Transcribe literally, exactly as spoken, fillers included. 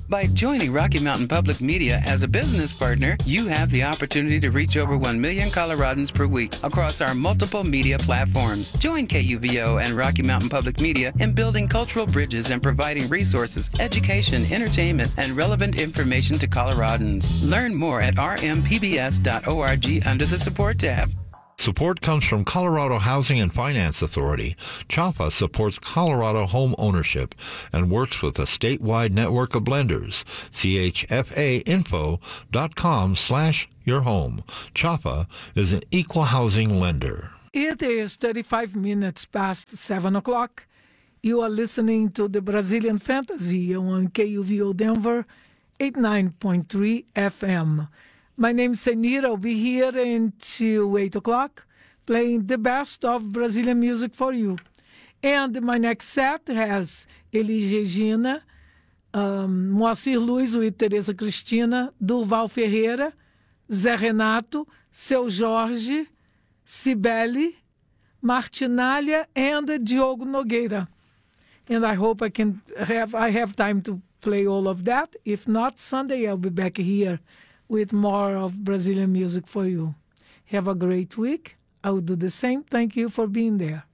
By joining Rocky Mountain Public Media as a business partner, you have the opportunity to reach over one million Coloradans per week across our multiple media platforms. Join K U V O and Rocky Mountain Public Media in building cultural bridges and providing resources, education, entertainment, and relevant information to Coloradans. Learn more at r m p b s dot org under the Support tab. Support comes from Colorado Housing and Finance Authority. CHAFA supports Colorado home ownership and works with a statewide network of lenders. C H F A info dot com slash your home. CHAFA is an equal housing lender. It is thirty-five minutes past seven o'clock. You are listening to the Brazilian Fantasy on K U V O Denver, eighty-nine point three F M. My name is Senira. I'll be here until eight o'clock, playing the best of Brazilian music for you. And my next set has Elis Regina, um, Moacir Luiz with Tereza Cristina, Durval Ferreira, Zé Renato, Seu Jorge, Cibele, Martinália, and Diogo Nogueira. And I hope I can have I have time to play all of that. If not, Sunday I'll be back here with more of Brazilian music for you. Have a great week. I will do the same. Thank you for being there.